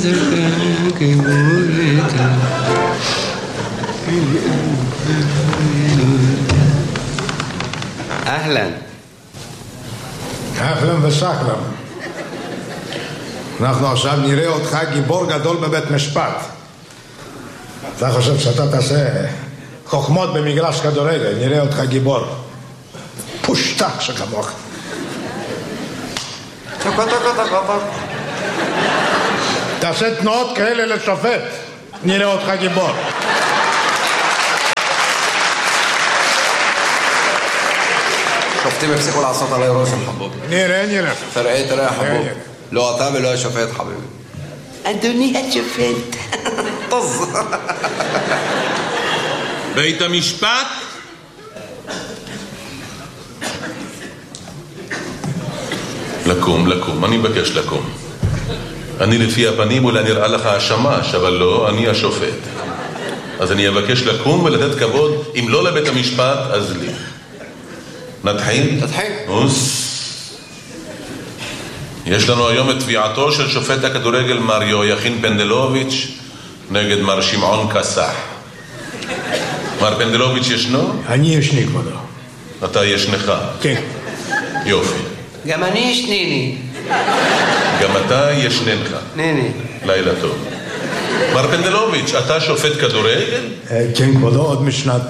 אהלן. אהלן וסהלן. אנחנו עכשיו נראה אותך גיבור גדול בבית משפט. אתה חושב שאתה תעשה חוכמות במגרש כדורגל, נראה אותך גיבור. פושטח שכמוך. תעשה תנועות כאלה לשופט, נראה אותך גיבור. שופטים הפסיקו לעשות עלי ראש חבוב. נראה. תראה חבוב. לא אתה ולא השופט חביבי. אדוני השופט. טוז. בית המשפט? לקום, אני מבקש לקום. אני לפי הפנים אולי נראה לך השמש, אבל לא, אני השופט. אז אני אבקש לקום ולתת כבוד, אם לא לבית המשפט, אז לי. נתחיל? תתחיל. יש לנו היום את תביעתו של שופט הכדורגל מר יויכין פנדלוביץ' נגד מר שמעון קסח. מר פנדלוביץ' ישנו? אני ישני כבודו. אתה ישנך? כן. יופי. גם אני ישניני. גם אתה ישננך. ניני. לילה טוב. מר פנדלוביץ', אתה שופט כדורגל? כן כבודו, עוד משנת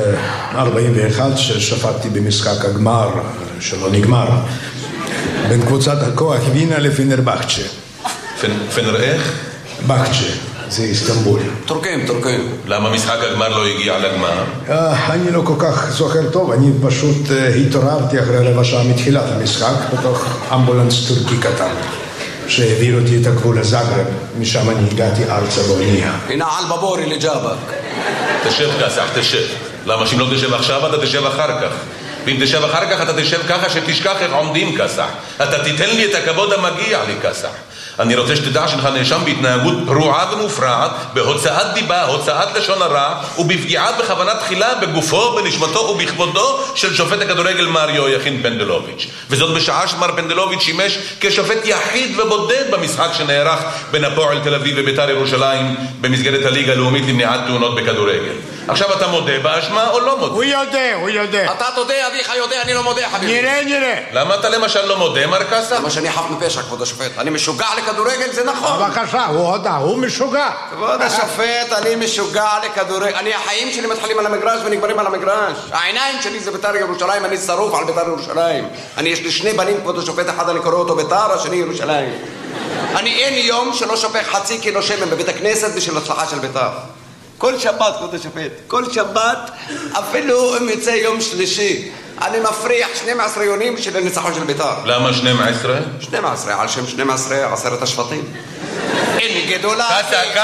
41 ששפטתי במשחק הגמר שלא נגמר בין קבוצת הכוח וינה לפנרבחצ'ה. פנר איך? בחצ'ה, זה איסטנבול. טורקים. למה משחק הגמר לא הגיע לגמר? אני לא כל כך זוכר טוב, אני פשוט התעוררתי אחרי רבע שעה מתחילת המשחק בתוך אמבולנס טורקי קטן שהעביר אותי את הגבול לזאגרב, משם אני הגעתי ארצה באונייה. הנה על בבורי לג'אבק. תשב קסח, תשב. למה שאם לא תשב עכשיו אתה תשב אחר כך? ואם תשב אחר כך אתה תשב ככה שתשכח איך עומדים קסח. אתה תיתן לי את הכבוד המגיע לי קסח. אני רוצה שתדע שלך נאשם בהתנהגות פרועה ומופרעת, בהוצאת דיבה, הוצאת לשון הרע, ובפגיעה בכוונה תחילה בגופו, בנשמתו ובכבודו של שופט הכדורגל מר יויכין פנדלוביץ'. וזאת בשעה שמר פנדלוביץ' שימש כשופט יחיד ובודד במשחק שנערך בין הפועל תל אביב ובית"ר ירושלים במסגרת הליגה הלאומית למניעת תאונות בכדורגל. עכשיו אתה מודה באשמה או לא מודה? הוא יודע. אתה תודה, אביך יודע, אני לא מודה חביבי. נראה. למה אתה למשל לא מודה, מר קסח? למה שאני חף מפשע, כבוד השופט. אני משוגע לכדורגל, זה נכון. בבקשה, הוא הודה, הוא משוגע. כבוד השופט, אני משוגע לכדורגל. החיים שלי מתחילים על המגרש ונגמרים על המגרש. העיניים שלי זה בית"ר ירושלים, אני שרוף על בית"ר ירושלים. יש לי שני בנים, כבוד השופט, אחד אני קורא אותו בית"ר, השני ירושלים. אין יום שלא שופך חצי קילו שמן בבית הכנסת בשביל הצלחה של בית"ר. כל שבת, כבוד השופט, כל שבת, אפילו אם יצא יום שלישי, אני מפריח 12 יונים של הניצחון של בית"ר. למה 12? 12, על שם 12 עשרת השבטים. אין גדולה.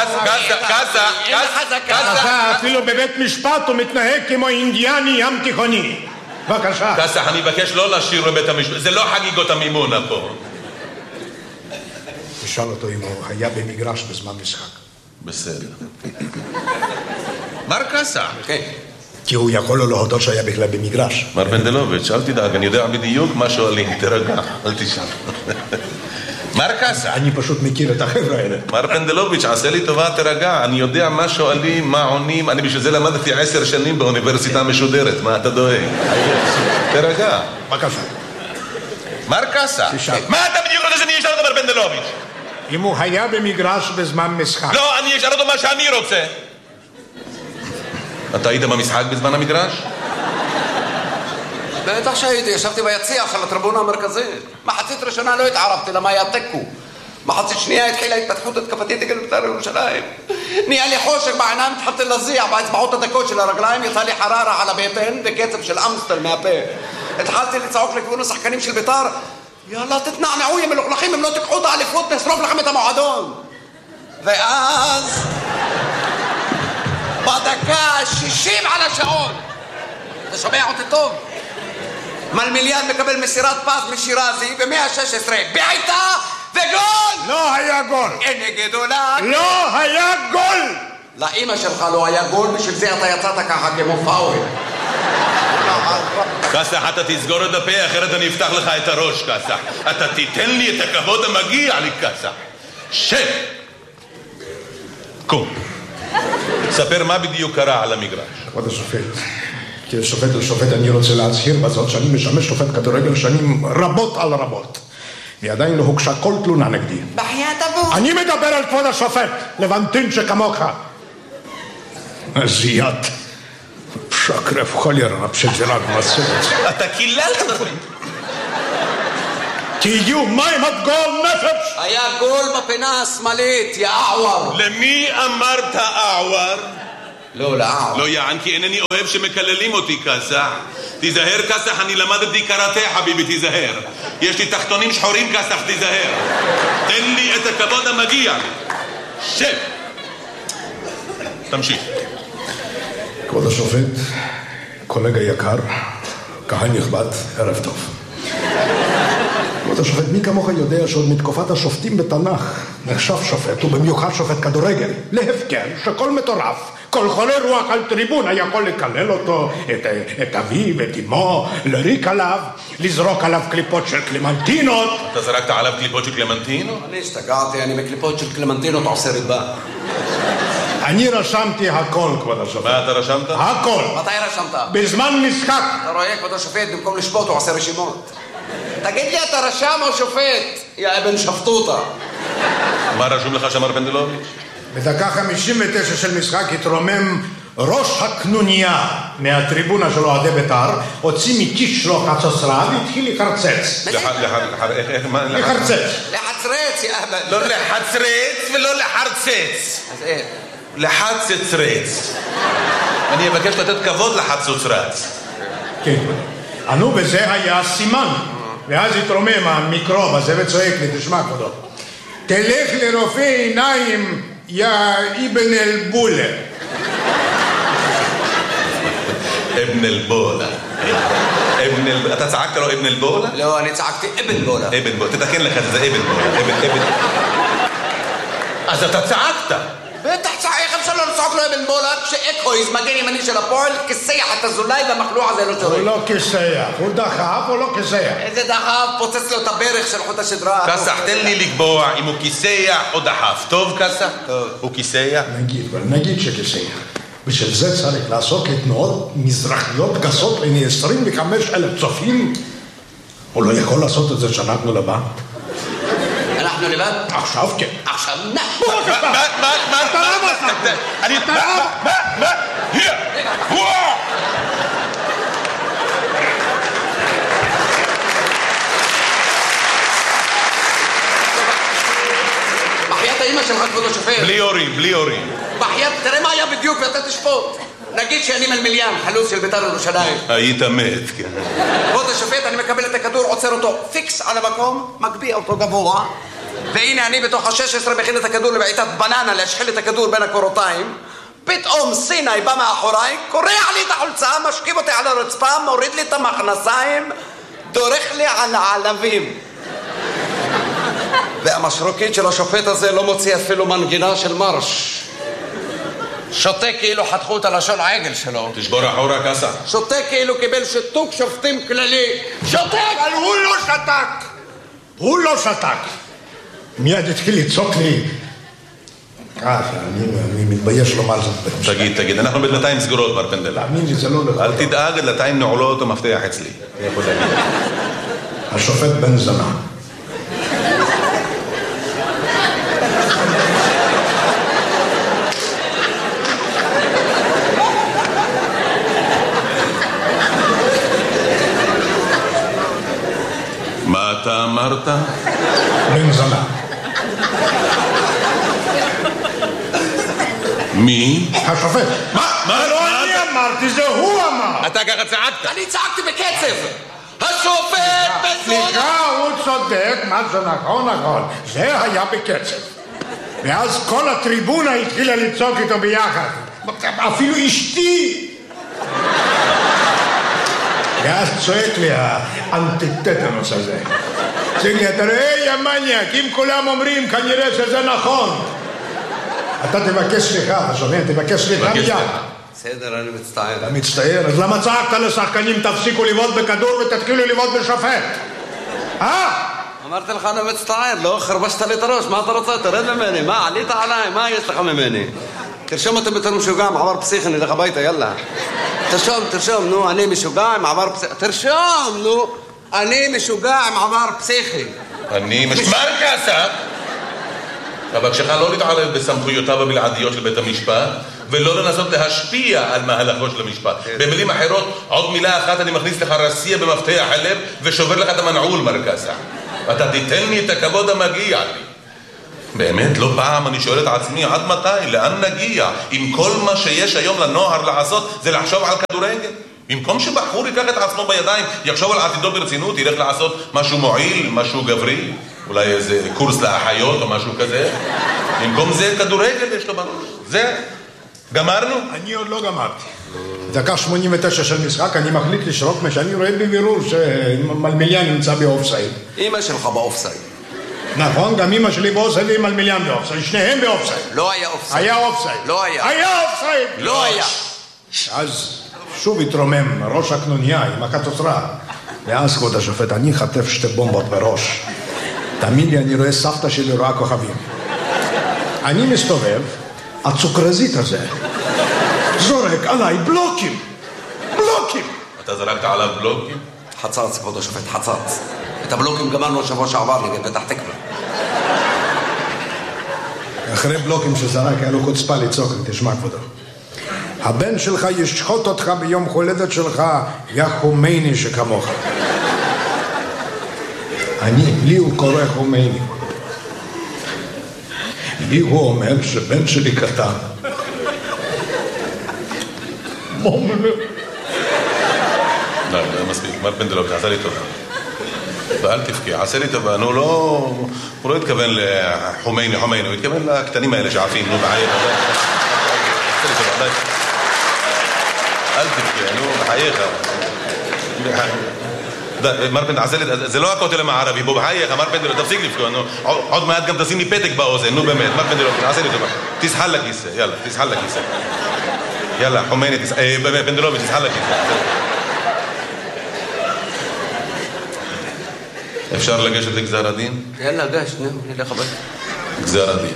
קסח, אפילו בבית משפט הוא מתנהג כמו אינדיאני ים תיכוני. בבקשה. קסח, אני מבקש לא לשיר בבית המשפט, זה לא חגיגות המימונה פה. תשאל אותו אם הוא היה במגרש בזמן משחק. בסדר. מר קסח. כן. כי הוא יכול לו להודות שהיה בכלל במגרש. מר פנדלוביץ', אל תדאג, אני יודע בדיוק מה שואלים, תרגע, אל תשאל. מר קסח. אני פשוט מכיר את החבר'ה האלה. מר פנדלוביץ', עשה לי טובה, תרגע, אני יודע מה שואלים, מה עונים, אני בשביל זה למדתי 10 שנים באוניברסיטה משודרת, מה אתה דואג? תרגע. בבקשה. מר קסח. מה אתה בדיוק רוצה שאני אשאל אותו, מר פנדלוביץ'? אם הוא היה במגרש בזמן משחק. לא, אני אשאל אותו מה שאני רוצה. אתה היית במשחק בזמן המגרש? בטח שהייתי, ישבתי ביציע של הטריבונה המרכזית. מחצית ראשונה לא התערבתי, למה היה תיקו. מחצית שנייה התחילה התפתחות התקפתית נגד בית"ר ירושלים. נהיה לי חושך בעיניים, התחלתי להזיע באצבעות הדקות של הרגליים, יצא לי חררה על הבטן בקצב של אמסטל מהפה. התחלתי לצעוק לכיוון השחקנים של בית"ר, יאללה תתנענעו יא מלוכלכים, אם לא תיקחו את האליפות נשרוף לכם את המועדון. ואז בדקה 60 על השעון, אתה שומע אותי טוב? מלמיליאן מקבל מסירת פס משירזי ב-116 בעיטה וגול! לא היה גול. אין גדולה. לא היה גול. לאמא שלך לא היה גול, בשביל זה אתה יצאת ככה כמו פאול. קסח, אתה תסגור את הפה, אחרת אני אפתח לך את הראש, קסח. אתה תיתן לי את הכבוד המגיע לי, קסח. שב. קום. ספר מה בדיוק קרה על המגרש. כבוד השופט, כשופט לשופט אני רוצה להצהיר בזאת שאני משמש שופט כדורגל שנים רבות על רבות. ועדיין לא הוגשה כל תלונה נגדי. בחיית אבו. אני מדבר על כבוד השופט, לבנטין שכמוך. זיית. שקרף חולר, פשטרק מסורת. אתה קיללת אותי. תהיו מים עד גול נפש! היה גול בפינה השמאלית, יא אעוור. למי אמרת אעוור? לא, לאעוור. לא יען, כי אינני אוהב שמקללים אותי כסח. תיזהר כסח, אני למדתי קראטה חביבי, תיזהר. יש לי תחתונים שחורים כסח, תיזהר. תן לי את הכבוד המגיע לי. שב. תמשיך. כבוד השופט, קולגה יקר, קהל נכבד, ערב טוב. כבוד השופט, מי כמוך יודע שעוד מתקופת השופטים בתנ"ך נחשב שופט, ובמיוחד שופט כדורגל, להפקר שכל מטורף, כל חולה רוח על טריבונה יכול לקלל אותו, את אביו, את אמו, לריק עליו, לזרוק עליו קליפות של קלמנטינות. אתה זרקת עליו קליפות של קלמנטינות? אני השתגעתי, אני בקליפות של קלמנטינות עושה ריבה. אני רשמתי הכל, כבוד השופט. מה אתה רשמת? הכל. מתי רשמת? בזמן משחק. אתה רואה, כבוד השופט, במקום לשפוט הוא עושה רשימות. תגיד לי, אתה רשם או שופט? יא אבן שפטוטה. מה רשום לך שמר פנדלוביץ'? בדקה 59 של משחק התרומם ראש הקנוניה מהטריבונה של אוהדי בית"ר, הוציא מכיס שלו חצוצרה והתחיל לחרצץ. לחרצץ. לחצרץ, יא אבן. לא לחצרץ ולא לחרצץ. אז איך? לחצצרץ. אני אבקש לתת כבוד לחצוצרץ. כן. ענו בזה היה סימן. ואז התרומם המיקרוב הזה וצועק לי, תשמע כבודו, תלך לרופא עיניים, יא אבן אל-בולה. אבן אל-בולה. אתה צעקת לו אבן אל-בולה? לא, אני צעקתי אבן בולה. אבן בולה, תתקן לך את זה, אבן בולה. אז אתה צעקת. בטח צעק, איך אפשר לא לצעוק לו אבן בולה כשאקויז, מגן ימני של הפועל, כסח את הזולאי והמחלוע הזה לא שורק. הוא לא כסח, הוא דחף או לא כסח? איזה דחף, פוצץ לו את הברך של חוט השדרה. כסח, תן לי לקבוע אם הוא כיסח או דחף. טוב כסח? טוב. הוא כיסח? נגיד שכסח. בשביל זה צריך לעשות לתנועות מזרחיות גסות לעיני 25,000 צופים. הוא לא יכול לעשות את זה שאנחנו לבד. אנחנו לבד? עכשיו כן. עכשיו מה? אתה לא מסך. אני... מה? hier! וואו! בחיית האמא שלך, כבוד השופט. בלי הורים. בחיית, תראה מה היה בדיוק ואתה תשפוט. נגיד שאני מלמיליאן, חלוץ של בית"ר ירושלים. היית מת, כן. כבוד השופט, אני מקבל את הכדור, עוצר אותו פיקס על המקום, מגביה אותו גבוה, והנה אני בתוך ה-16 מכין את הכדור לבעיטת בננה, להשחיל את הכדור בין הקורותיים. פתאום סיני בא מאחוריי, קורע לי את החולצה, משכיב אותי על הרצפה, מוריד לי את המכנסיים, דורך לי על העלבים. והמשרוקית של השופט הזה לא מוציא אפילו מנגינה של מרש. שותה כאילו חתכו את הלשון העגל שלו. תשבור אחורה כסח. שותה כאילו קיבל שיתוק שופטים כללי. שותק! אבל הוא לא שתק. מיד התחיל לצעוק לי. אני מתבייש לומר זאת. תגיד, אנחנו בדלתיים סגורות, מר פנדל. תאמין לי, זה לא נכון. אל תדאג, דלתיים נעולות ומפתח אצלי. השופט בן זנה. מה אתה אמרת? בן זנה. מי? השופט. מה? לא אני אמרתי, זה הוא אמר. אתה ככה צעקת. אני צעקתי בקצב. השופט בן זונה! סליחה, הוא צודק, מה זה נכון. זה היה בקצב. ואז כל הטריבונה התחילה לצעוק איתו ביחד. אפילו אשתי. ואז צועק לי האנטיטטנוס הזה. צועק לי, אתה רואה, יא מניאק, אם כולם אומרים, כנראה שזה נכון. אתה תבקש סליחה, אתה שומע? תבקש סליחה מיד. בסדר, אני מצטער. אתה מצטער? אז למה צעקת לשחקנים, תפסיקו לבעוט בכדור ותתחילו לבעוט בשופט? אמרתי לך אני מצטער, לא חרבשת לי את הראש, מה אתה רוצה? תרד ממני, מה עלית עליי, מה יש לך ממני? תרשום אותם בתור משוגע, מעבר פסיכי, נלך הביתה, יאללה. תרשום, נו, אני משוגע עם עבר פסיכי. תרשום, נו, אני משוגע עם עבר פסיכי. אני מר קאסח! אבקשך לא להתערב בסמכויותיו הבלעדיות של בית המשפט ולא לנסות להשפיע על מהלכו של המשפט. במילים אחרות, עוד מילה אחת אני מכניס לך רסיע במפתח הלב ושובר לך את המנעול, מר קאסח. אתה תיתן לי את הכבוד המגיע לי. באמת, לא פעם אני שואל את עצמי עד מתי, לאן נגיע? אם כל מה שיש היום לנוער לעשות זה לחשוב על כדורגל. במקום שבחור ייקח את עצמו בידיים, יחשוב על עתידו ברצינות, ילך לעשות משהו מועיל, משהו גברי, אולי איזה קורס לאחיות או משהו כזה. במקום זה כדורגל יש לו בראש. זה, גמרנו? אני עוד לא גמרתי. דקה 89 של משחק, אני מחליט לשרוק מה שאני רואה בבירור שמלמיליאן נמצא באופסייד. אמא שלך באופסייד. נכון, גם אמא שלי באופסייד ועם מלמיליאן באופסייד, שניהם באופסייד. לא היה אופסייד. היה אופסייד. לא היה. היה אופסייד! לא היה. אז שוב התרומם ראש הקנוניה עם הקטוטרה. ואז כבוד השופט, אני חטף שתי בומבות בראש. תאמין לי, אני רואה סבתא שלי רואה כוכבים. אני מסתובב, הצוקרזית הזה זורק עליי בלוקים. בלוקים! אתה זרקת עליו בלוקים? חצץ, כבוד השופט, חצץ. את הבלוקים גמרנו שבוע שעבר נגד פתח תקווה. אחרי בלוקים שזרק היה לו חוצפה לצעוק, תשמע כבודו. הבן שלך ישחוט אותך ביום הולדת שלך, יא חומייני שכמוך. לי הוא קורא חומייני. לי הוא אומר שבן שלי קטן. לא, מספיק, מר פנדלוק, עשה לי טובה. ואל תבכי, עשה לי טובה, הוא לא התכוון לחומייני, הוא התכוון לקטנים האלה שעפים, נו בחייך. עשה לי טובה, אל תבכי, נו בחייך. מר פנדלוק, עשה לי, זה לא הכותל המערבי, בוא בחייך, מר פנדלוק, תפסיק לבכו, עוד מעט גם תשים לי פתק באוזן, נו באמת, מר פנדלוק, עשה לי טובה. תסחל לכיסא, יאללה, תסחל לכיסא. יאללה, חומייני, פנדלוק, תסחל לכיסא. אפשר לגשת לגזר הדין? יאללה, גש, נלך הביתה. גזר הדין.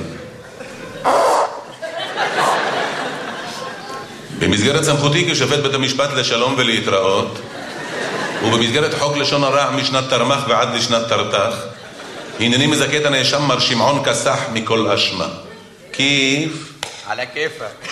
במסגרת סמכותי כשופט בית המשפט לשלום ולהתראות, ובמסגרת חוק לשון הרע משנת תרמ"ח ועד לשנת תרת"ח, הנני מזכה את הנאשם מר שמעון קסח מכל אשמה. כיף? על הכיפק.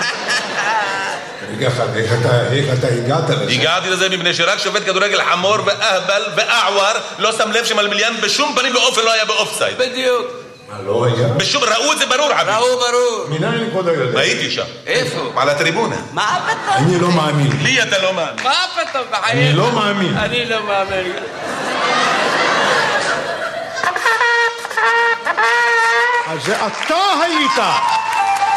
איך אתה הגעת לזה? הגעתי לזה מפני שרק שופט כדורגל חמור ואהבל ואעואר לא שם לב שמלמיליאן בשום פנים ואופן לא היה באופסייד. בדיוק. מה, לא היה? בשום, ראו את זה ברור, עביד. ראו ברור. מנין כבודו יודע? הייתי שם. איפה? על הטריבונה. מה פתאום? אני לא מאמין. לי אתה לא מאמין. מה פתאום בחייך? אני לא מאמין. אני לא מאמין. אז זה אתה היית.